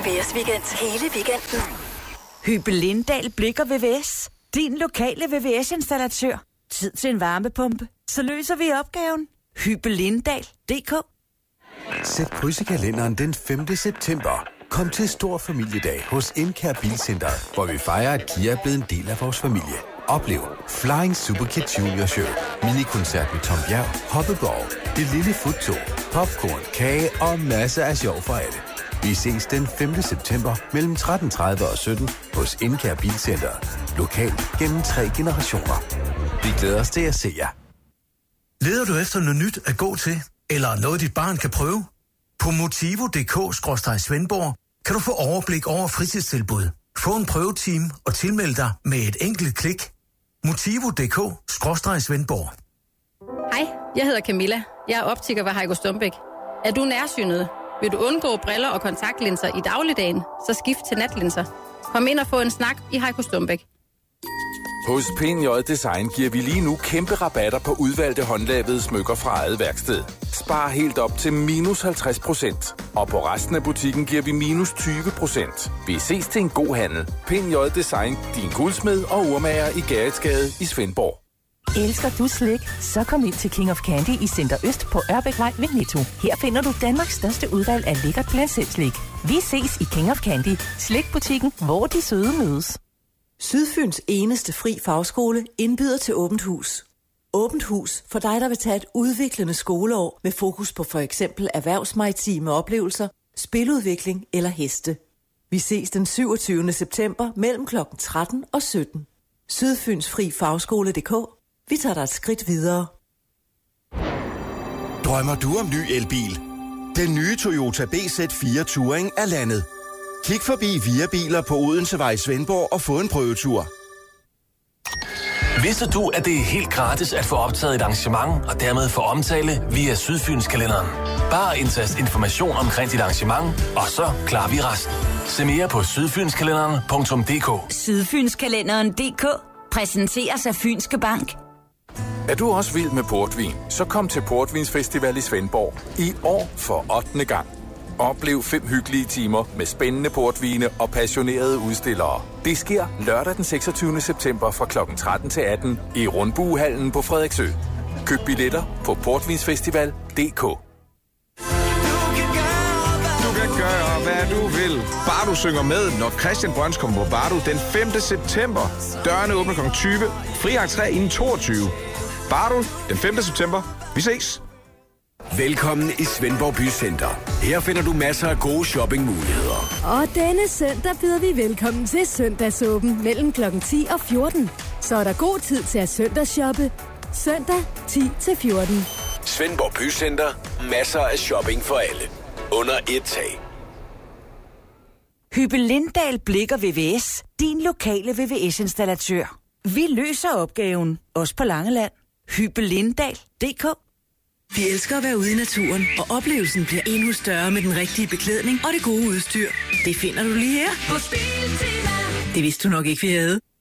VVS Weekend hele weekenden. Hybe Lindahl Blicher VVS. Din lokale VVS-installatør. Tid til en varmepumpe. Så løser vi opgaven. Hybelindahl.dk. Sæt kryds i kalenderen den 5. september. Kom til stor familiedag hos Encare Bilcenter, hvor vi fejrer, at Kia er blevet en del af vores familie. Oplev Flying Super Kids Junior Show, minikoncert med Tom Bjerg, Hoppeborg, Det Lille Futtog, popcorn, kage og masser af sjov for alle. Vi ses den 5. september mellem 13.30 og 17 hos Encare Bilcenter. Lokalt gennem 3 generationer. Vi glæder os til at se jer. Leder du efter noget nyt at gå til? Eller noget, dit barn kan prøve? På Motivo.dk/Svendborg kan du få overblik over fritidstilbud. Få en prøvetime og tilmelde dig med et enkelt klik. Motivo.dk/Svendborg. Hej, jeg hedder Camilla. Jeg er optiker ved Heiko Stombeck. Er du nærsynet? Vil du undgå briller og kontaktlinser i dagligdagen? Så skift til natlinser. Kom ind og få en snak i Heiko Stombeck. Hos PNJ Design giver vi lige nu kæmpe rabatter på udvalgte håndlavede smykker fra eget værksted. Spar helt op til -50%. Og på resten af butikken giver vi -20%. Vi ses til en god handel. PNJ Design, din guldsmed og urmager i Gerritsgade i Svendborg. Elsker du slik? Så kom ind til King of Candy i Center Øst på Ørbækvej ved Netto. Her finder du Danmarks største udvalg af lækkert blandt-selv-slik. Vi ses i King of Candy, slikbutikken, hvor de søde mødes. Sydfyns eneste fri fagskole indbyder til åbent hus. Åbent hus for dig, der vil tage et udviklende skoleår med fokus på for eksempel erhvervsmaritime oplevelser, spiludvikling eller heste. Vi ses den 27. september mellem kl. 13 og 17. Sydfyns Fri Fagskole.dk. Vi tager dig et skridt videre. Drømmer du om ny elbil? Den nye Toyota BZ4 Touring er landet. Klik forbi Via Biler på Odensevej i Svendborg og få en prøvetur. Vidste du, at det er helt gratis at få optaget et arrangement og dermed få omtale via Sydfynskalenderen? Bare indtast information omkring dit arrangement, og så klarer vi resten. Se mere på sydfynskalenderen.dk. Sydfynskalenderen.dk præsenteres af Fynske Bank. Er du også vild med portvin? Så kom til Portvinsfestival i Svendborg. I år for 8. gang. Oplev 5 hyggelige timer med spændende portvine og passionerede udstillere. Det sker lørdag den 26. september fra kl. 13 til 18 i Rundbuehallen på Frederiksø. Køb billetter på portvinsfestival.dk. Du kan gøre, hvad du vil. Bare du synger med, når Christian Brøns kommer på Bardo den 5. september. Dørene åbner kl. 20. Fri entré inden 22. Bardo den 5. september. Vi ses. Velkommen i Svendborg Bycenter. Her finder du masser af gode shoppingmuligheder. Og denne søndag byder vi velkommen til søndagsåben mellem kl. 10 og 14. Så er der god tid til at søndagsshoppe. Søndag 10 til 14. Svendborg Bycenter. Masser af shopping for alle. Under et tag. Hybe Lindahl Blicher VVS. Din lokale VVS-installatør. Vi løser opgaven. Også på Langeland. Hybelindahl.dk. Vi elsker at være ude i naturen, og oplevelsen bliver endnu større med den rigtige beklædning og det gode udstyr. Det finder du lige her. Det vidste du nok ikke, vi havde.